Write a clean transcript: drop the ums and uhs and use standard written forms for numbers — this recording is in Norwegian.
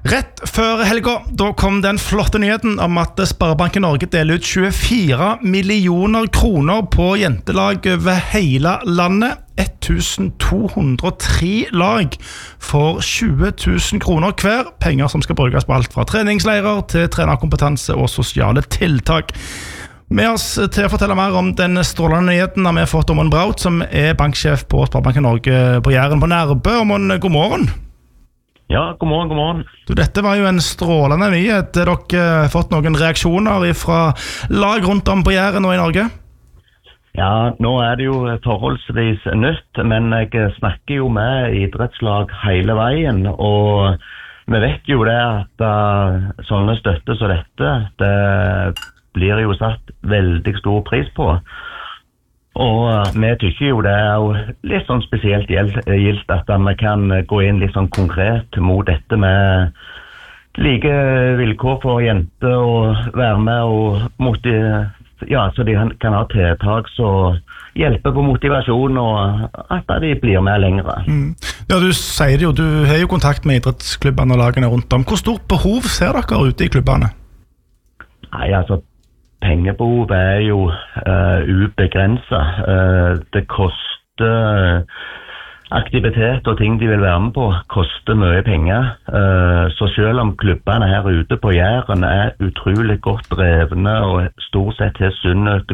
Rett før helga, da kom den flotte nyheten om at Sparebanken Norge deler ut 24 millioner kroner på jentelag over hele landet. 1203 lag for 20 000 kroner hver. Penger som skal brukes på alt fra treningsleirer til trenerkompetanse og sosiale tiltak. Med oss til å fortelle mer om den strålende nyheten har vi fått Åmund Braut, som banksjef på Sparebanken Norge på Jæren på Nærbø. Åmund, god morgen. Ja, god morgen. Du, dette var jo en strålende nyhet. Har dere fått noen reaksjoner fra lag rundt om på Jæren og i Norge? Ja, nå det jo forholdsvis nytt, men jeg snakker jo med idrettslag hele veien, og vi vet jo det at sånne støtte som dette, det blir jo satt veldig stor pris på. Og vi tykker jo det jo litt sånn spesielt gildt at vi kan gå inn litt sånn konkret mot dette med like vilkår for jenter og være med og så de kan ha tiltak som hjelper på motivasjon og at de blir med lengre. Ja, du sier det jo, du har jo kontakt med idrettsklubbene og lagene rundt om. Hvor stort behov ser dere ute i klubbene? Nei, altså pengebehov jo ubegrenset. Det koster aktivitet og ting de vil være med på, koster mye penger. Så selv om klubbene her ute på Jæren utrolig godt drevne og stort sett til sunn økonomi,